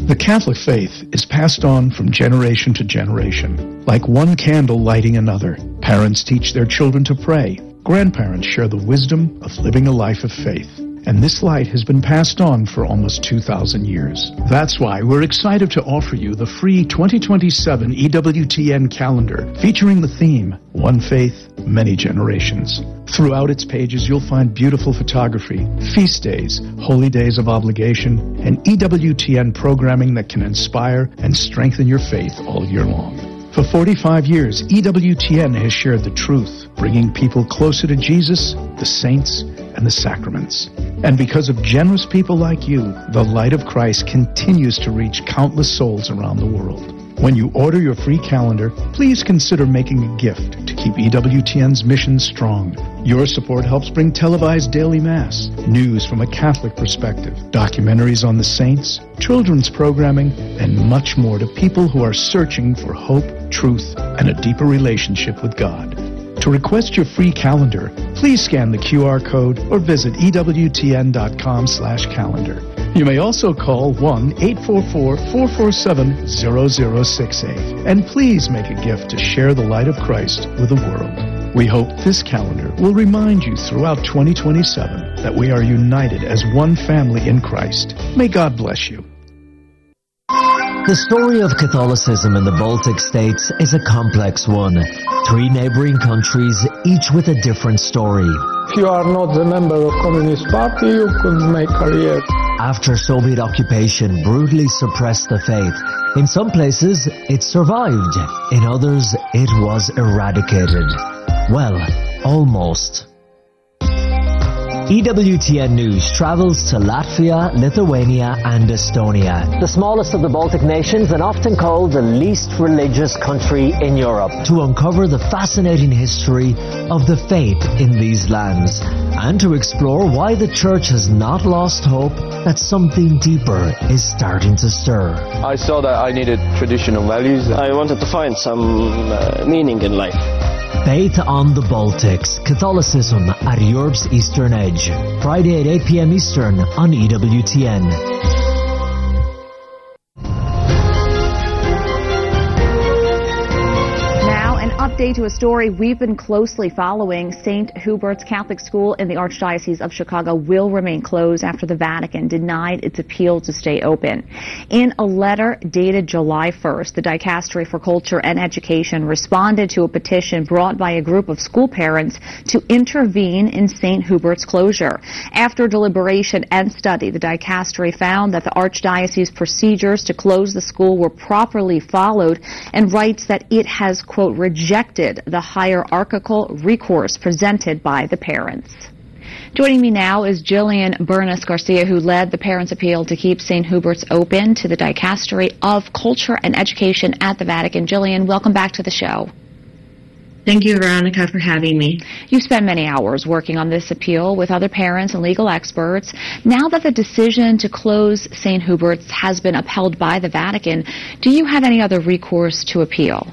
The Catholic faith is passed on from generation to generation, like one candle lighting another. Parents teach their children to pray. Grandparents share the wisdom of living a life of faith. And this light has been passed on for almost 2,000 years. That's why we're excited to offer you the free 2027 EWTN calendar featuring the theme, One Faith, Many Generations. Throughout its pages, you'll find beautiful photography, feast days, holy days of obligation, and EWTN programming that can inspire and strengthen your faith all year long. For 45 years, EWTN has shared the truth, bringing people closer to Jesus, the saints, and the sacraments. And because of generous people like you, the light of Christ continues to reach countless souls around the world. When you order your free calendar, please consider making a gift to keep EWTN's mission strong. Your support helps bring televised daily Mass, news from a Catholic perspective, documentaries on the saints, children's programming, and much more to people who are searching for hope, truth, and a deeper relationship with God. To request your free calendar, please scan the QR code or visit EWTN.com/calendar. You may also call 1-844-447-0068. And please make a gift to share the light of Christ with the world. We hope this calendar will remind you throughout 2027 that we are united as one family in Christ. May God bless you. The story of Catholicism in the Baltic states is a complex one. 3 neighboring countries, each with a different story. If you are not a member of Communist Party, you could make career. After Soviet occupation brutally suppressed the faith, in some places it survived, in others it was eradicated. Well, almost. EWTN News travels to Latvia, Lithuania and Estonia, the smallest of the Baltic nations and often called the least religious country in Europe, to uncover the fascinating history of the faith in these lands and to explore why the Church has not lost hope that something deeper is starting to stir. I saw that I needed traditional values. I wanted to find some meaning in life. Faith on the Baltics, Catholicism at Europe's Eastern Edge. Friday at 8 p.m. Eastern on EWTN. Update to a story we've been closely following. St. Hubert's Catholic School in the Archdiocese of Chicago will remain closed after the Vatican denied its appeal to stay open. In a letter dated July 1st, the Dicastery for Culture and Education responded to a petition brought by a group of school parents to intervene in St. Hubert's closure. After deliberation and study, the Dicastery found that the Archdiocese procedures to close the school were properly followed and writes that it has, quote, rejected the hierarchical recourse presented by the parents. Joining me now is Jillian Bernis Garcia, who led the parents' appeal to keep St. Hubert's open to the Dicastery of Culture and Education at the Vatican. Jillian, welcome back to the show. Thank you, Veronica, for having me. You spent many hours working on this appeal with other parents and legal experts. Now that the decision to close St. Hubert's has been upheld by the Vatican, do you have any other recourse to appeal?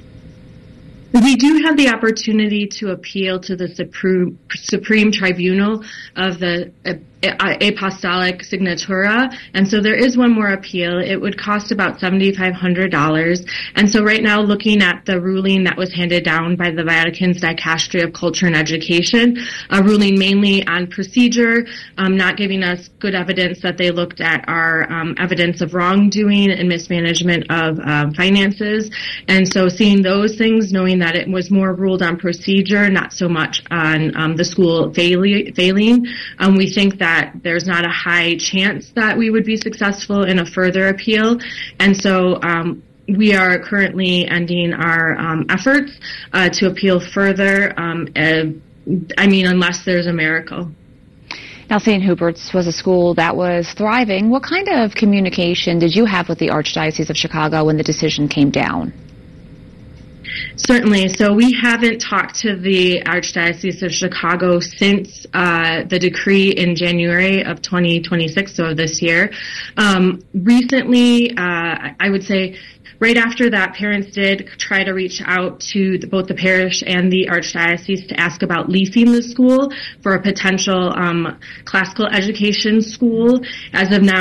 We do have the opportunity to appeal to the Supreme Tribunal of the Apostolic Signatura, and so there is one more appeal. It would cost about $7,500, and so right now, looking at the ruling that was handed down by the Vatican's Dicastery of Culture and Education, a ruling mainly on procedure, not giving us good evidence that they looked at our evidence of wrongdoing and mismanagement of finances, and so seeing those things, knowing that it was more ruled on procedure, not so much on the school failing, we think that there's not a high chance that we would be successful in a further appeal. And so we are currently ending our efforts to appeal further, unless there's a miracle. Now, St. Hubert's was a school that was thriving. What kind of communication did you have with the Archdiocese of Chicago when the decision came down? Certainly. So we haven't talked to the Archdiocese of Chicago since the decree in January of 2026, so this year. Recently, I would say right after that, parents did try to reach out to both the parish and the Archdiocese to ask about leasing the school for a potential classical education school. As of now,